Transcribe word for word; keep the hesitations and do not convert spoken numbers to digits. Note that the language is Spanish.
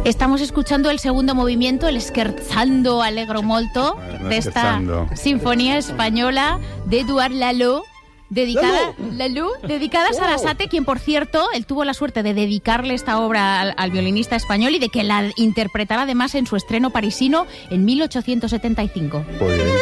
Estamos escuchando el segundo movimiento, el Scherzando Allegro Molto, de esta sinfonía española de Édouard Lalo, dedicada, Lalo, dedicada a Sarasate, quien, por cierto, él tuvo la suerte de dedicarle esta obra al, al violinista español y de que la interpretara además en su estreno parisino en mil ochocientos setenta y cinco. Muy bien.